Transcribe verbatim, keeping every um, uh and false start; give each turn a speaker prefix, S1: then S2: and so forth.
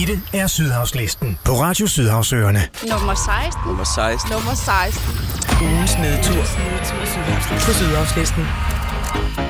S1: Ditte er Sydhavslisten på Radio Sydhavsøerne.
S2: Nummer seksten.
S3: Nummer seksten.
S2: Nummer seksten.
S4: Ugens nedtur på Sydhavslisten.